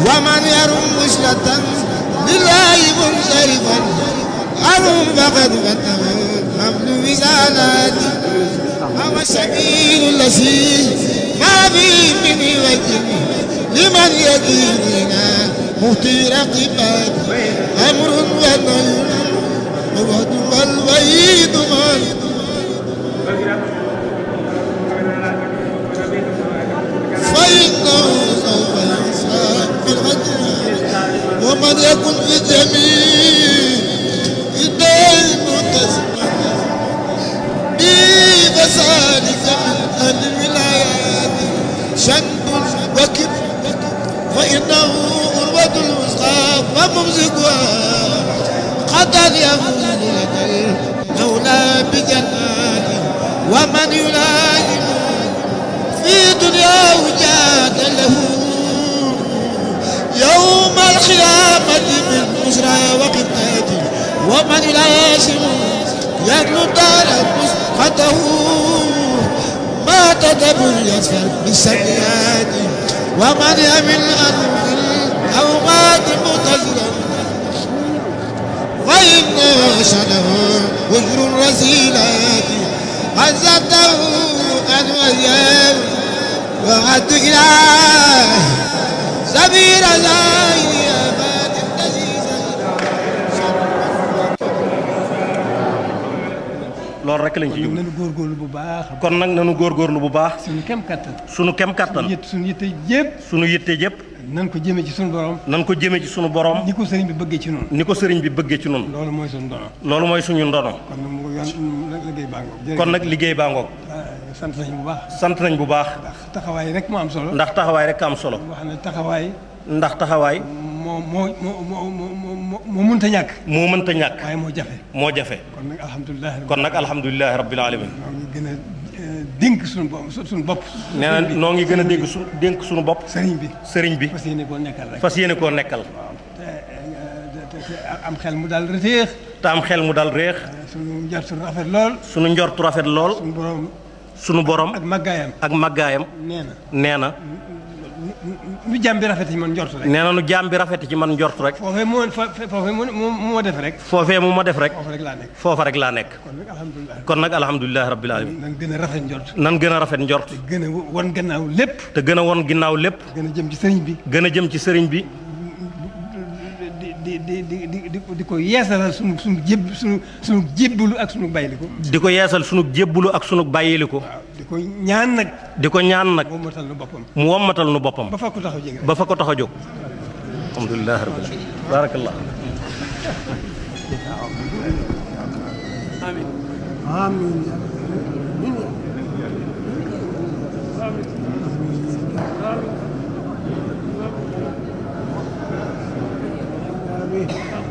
ومن يرم مشلة لله منصرفا أرم فقد فتح حمل وزالاتي هو السبيل الذي ما فيه من وجه لمن يديننا مهتي رقبات أمر ونهي ووعد والوعيد فإنه سوف يحساب بالغدر ومن يكن في جميع الدين متسمع بذلك من الولايات شنب وكب فإنه أروة الوسطى وممسكها قد يفوز لك المولى بجنات ومن يلازم في دنياه جاد له يوم القيامة من بشرى وقتات ومن يلازم يدل دار مسقطه ما تدبر يسفر بالسيئات ومن يمل أنه الأوقات متزرا فإن شده وجر الرسيلات عزته أن وياه وعد إله سبيل الله أباد النزيزة loolu rek lañ ci jublu nañu góorgóorlu bu baax. kon nag nañu góorgóorlu bu baax. suñu kem kattan. suñu kem kattan. suñu yitte yëpp. suñu yitte yëpp. nan ko jëmee ci suñu borom. nan ko jëmee ci suñu borom. ni ko sëriñ bi bëggee ci noonu. ni ko sëriñ bi bëggee ci noonu. loolu mooy suñu ndono. loolu mooy suñu ndono. kon nag mu liggéey baa ngoog. kon nag liggéey baa ngoog. sant nañ bu baax. sant nañ bu baax. ndax taxawaay rek moo am solo. ndax taxawaay rek am solo. wax ne taxawaay. ndax taxawaay. moo mënta ñàkk. moo mënta ñàkk. waaye moo jafe. moo jafe. kon nag alhamdulilah. kon nag alhamdulilah rabbil alamin. ñoo ngi gën a dénk suñu bopp. nee na noo ngi gën a dénk suñu bopp. sëriñ bi. sëriñ bi. fas yéene koo nekkal rek. fas yéene koo nekkal. te am xel mu daal réex. te am xel mu daal réex. suñu njortu rafet lool. suñu njortu rafet lool. suñu borom. ak màggaayam. ak màggaayam. nee na. nu jaam bi rafet ci man njort rek. nee na nu jaam bi rafet ci man njort rek. foofee moo def rek. foofee mu ma def rek. foofa rek laa nekk. foofa rek laa nekk. kon nag alhamdulilah rabbil alamin. nan gën a rafet njort. nan gën a rafet njort. te gën a won gannaaw lépp. te gën a won ginnaaw lépp. gën a jëm ci sëriñ bi. gën a jëm ci sëriñ bi. di ko yeesalal sunu jébbalu ak sunu bàyyiliku. di ko yeesal sunu jébbalu ak sunu bàyyiliku. waaw di ko ñaan nag. di ko ñaan nag. mu wommatal nu boppam. mu wommatal nu boppam. ba fa ko tax a jóg. ba fa ko tax a jóg. alhamdulilah rabbil alamin. barakallah. amiin. amiin.